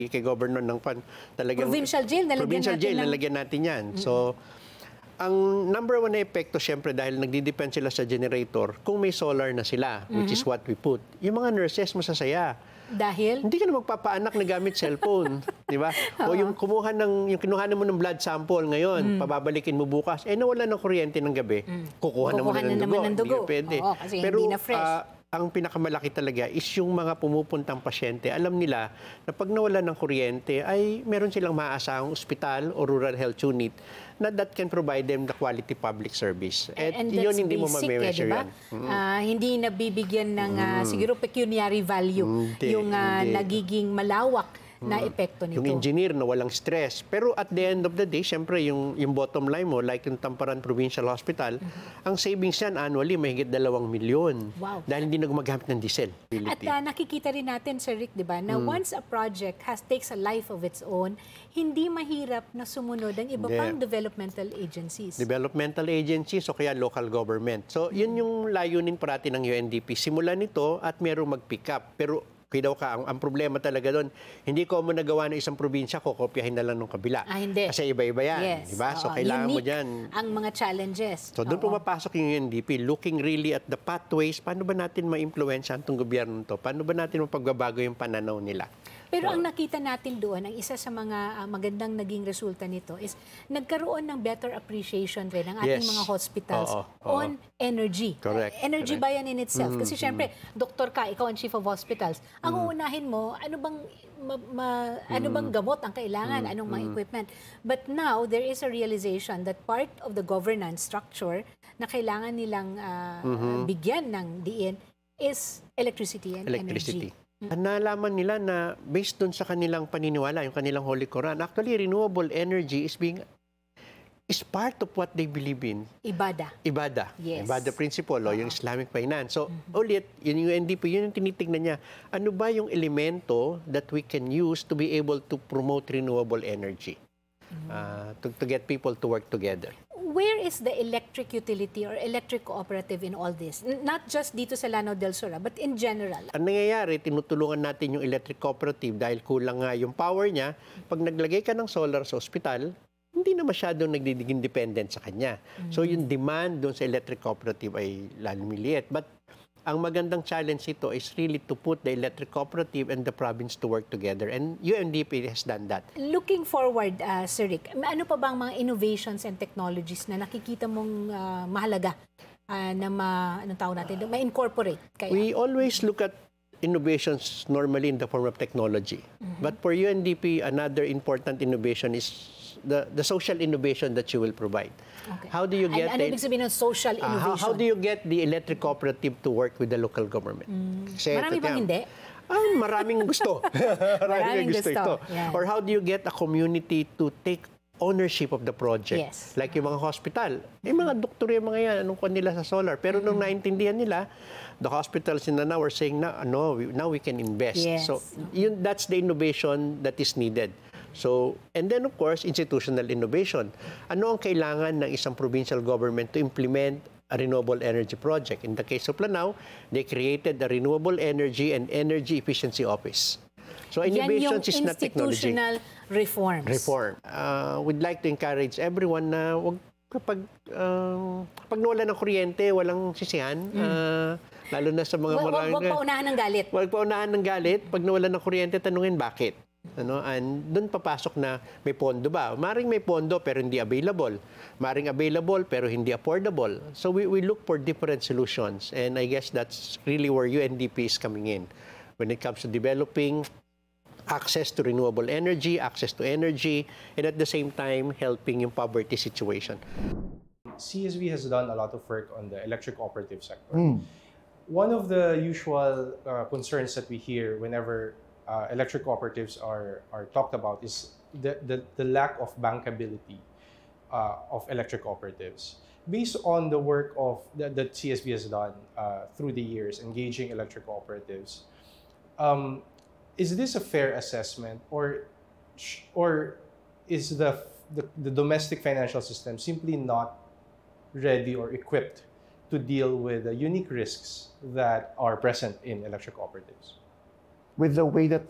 kay Governor ng talagang Provincial jail, nalagyan natin yan. So, ang number one na epekto, syempre, dahil nagdi-depend sila sa generator, kung may solar na sila, which is what we put, yung mga nurses masasaya. Dahil? Hindi ka na magpapaanak na gamit cellphone, di ba? O yung kinuha mo ng blood sample ngayon, pababalikin mo bukas, nawala ng kuryente ng gabi, kukuha naman ng dugo. Hindi pwede. Oo, kasi pero hindi na fresh. ang pinakamalaki talaga is yung mga pumupuntang pasyente. Alam nila na pag nawala ng kuryente ay meron silang maaasahang ospital o rural health unit na that can provide them the quality public service. And yun that's hindi mo basic, ma-measure diba? yan. Hindi nabibigyan ng siguro pecuniary value yung nagiging malawak na epekto nito. Yung engineer na walang stress. Pero at the end of the day, syempre yung bottom line mo, like yung Tamparan Provincial Hospital, ang savings yan annually mahigit 2 milyon. Wow. Dahil hindi na gumagamit ng diesel. At nakikita rin natin, Sir Rick, di ba, na once a project takes a life of its own, hindi mahirap na sumunod ang iba pang developmental agencies. Developmental agencies o kaya local government. So, yun yung layunin parati ng UNDP. Simulan nito at merong mag-pick up. Pero ang problema talaga doon, hindi ko mo nagawa ng isang probinsya, kokopyahin na lang ng kabila. Hindi. Kasi iba-iba yan. Yes. Diba? So, kailangan mo dyan. Ang mga challenges. So, doon pumapasok yung UNDP, looking really at the pathways, paano ba natin ma-influensya itong gobyerno to? Paano ba natin mapagbabago yung pananaw nila? Pero ang nakita natin doon, ang isa sa mga magandang naging resulta nito is nagkaroon ng better appreciation rin ng ating mga hospitals on energy. Correct. Energy ba yan in itself? Kasi syempre, doktor ka, ikaw ang chief of hospitals. Ang uunahin mo, ano bang gamot ang kailangan, anong mga equipment. But now, there is a realization that part of the governance structure na kailangan nilang bigyan ng diin is electricity and energy. Nalaman nila na based dun sa kanilang paniniwala, yung kanilang Holy Quran, actually renewable energy is part of what they believe in. Ibada. Yes. Ibada principle, yung Islamic finance. So, ulit, yung UNDP, yun yung tinitignan niya. Ano ba yung elemento that we can use to be able to promote renewable energy? To get people to work together. Where is the electric utility or electric cooperative in all this? Not just dito sa Lanao del Sur, but in general. Ang nangyayari, tinutulungan natin yung electric cooperative dahil kulang nga yung power niya. Pag naglagay ka ng solar sa ospital, hindi na masyadong nagiging dependent sa kanya. So yung demand doon sa electric cooperative ay lalong maliit. But ang magandang challenge ito is really to put the electric cooperative and the province to work together. And UNDP has done that. Looking forward, Sir Rick, ano pa bang mga innovations and technologies na nakikita mong mahalaga na ma-incorporate? We always look at innovations normally in the form of technology. But for UNDP, another important innovation is the social innovation that you will provide. Okay. How do you get ano ibig sabihin ng social innovation? How do you get the electric cooperative to work with the local government? Marami bang hindi? Maraming gusto. maraming gusto ito. Yeah. Or how do you get a community to take ownership of the project? Yes. Like yung mga hospital. Mga doktor yung mga yan, anong kwan nila sa solar. Pero nung naintindihan nila, the hospitals in Lanao were saying, now we can invest. Yes. So that's the innovation that is needed. So, and then of course, institutional innovation. Ano ang kailangan ng isang provincial government to implement a renewable energy project? In the case of Lanao, they created the Renewable Energy and Energy Efficiency Office. So, innovations is not technology. Institutional reforms. We'd like to encourage everyone na kapag nawala ng kuryente, walang sisihan. Lalo na sa mga Huwag paunahan ng galit. Huwag paunahan ng galit. Pag nawala ng kuryente, tanungin bakit. And doon papasok na may pondo ba? Maring may pondo pero hindi available. Maring available pero hindi affordable. So we look for different solutions. And I guess that's really where UNDP is coming in. When it comes to developing access to renewable energy, access to energy, and at the same time, helping yung poverty situation. CSV has done a lot of work on the electric cooperative sector. One of the usual concerns that we hear whenever electric cooperatives are talked about is the lack of bankability of electric cooperatives. Based on the work that CSV has done through the years engaging electric cooperatives, is this a fair assessment, or is the domestic financial system simply not ready or equipped to deal with the unique risks that are present in electric cooperatives? With the way that